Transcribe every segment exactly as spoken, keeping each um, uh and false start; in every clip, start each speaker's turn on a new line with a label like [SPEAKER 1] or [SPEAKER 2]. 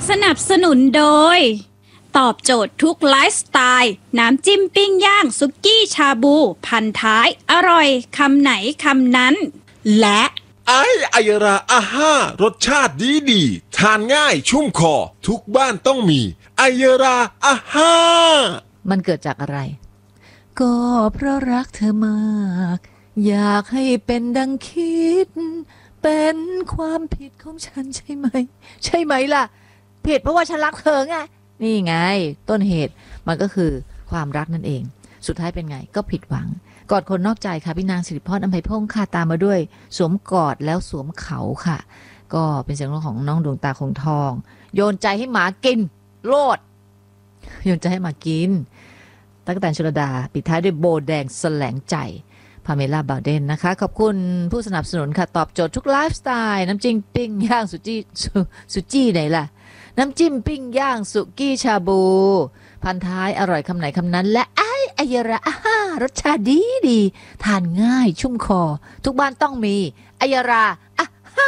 [SPEAKER 1] สนับสนุนโดยตอบโจทย์ทุกไลฟ์สไตล์น้ำจิ้มปิ้งย่างสุกี้ชาบูพันท้ายอร่อยคำไหนคำนั้นและ
[SPEAKER 2] ไอไอยราอาห้ารสชาติดีดีทานง่ายชุ่มคอทุกบ้านต้องมีไอยราอาห้า
[SPEAKER 3] มันเกิดจากอะไรก็เพราะรักเธอมากอยากให้เป็นดังคิดเป็นความผิดของฉันใช่ไหมใช่ไหมล่ะผิดเพราะว่าฉันรักเธอไงนี่ไงต้นเหตุมันก็คือความรักนั่นเองสุดท้ายเป็นไงก็ผิดหวังกอดคนนอกใจค่ะพี่นางสิริพรอำไพพงษ์ค่ะตามมาด้วยสวมกอดแล้วสวมเขาค่ะก็เป็นเสียงร้องของน้องดวงตาคงทองโยนใจให้หมากินโลดโยนใจให้หมากินตั๊กแตนชลดาปิดท้ายด้วยโบแดงแสลงใจพาเมล่าบาวเดนนะคะขอบคุณผู้สนับสนุนค่ะตอบโจทย์ทุกไลฟ์สไตล์น้ำจิ้มปิ้งย่างสุจี้สุจี้ไหนล่ะน้ำจิ้มปิ้งย่างสุกี้ชาบูพันท้ายอร่อยคำไหนคำนั้นและไอ้ไอยระอาห้ารสชาติดีดีทานง่ายชุ่มคอทุกบ้านต้องมีไอยราอาห้า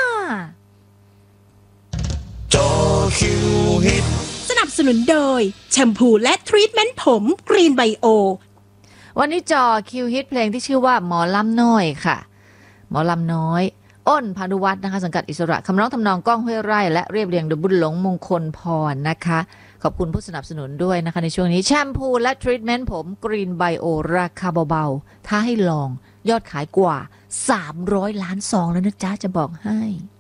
[SPEAKER 4] จอคิวฮิต
[SPEAKER 5] สนับสนุนโดยแชมพูและทรีทเมนต์ผมกรีนไบโอ
[SPEAKER 3] วันนี้จอคิวฮิตเพลงที่ชื่อว่าหมอลำน้อยค่ะหมอลำน้อยอ้นพานุวัฒน์นะคะสังกัดอิสระคำร้องทำนองก้องห้วยไร่และเรียบเรียงโดยบุญหลงมงคลพรนะคะขอบคุณผู้สนับสนุนด้วยนะคะในช่วงนี้แชมพูและทรีทเมนต์ผมกรีนไบโอราคาเบาๆถ้าให้ลองยอดขายกว่าสามร้อยล้านซองแล้วนะจ๊ะจะบอกให้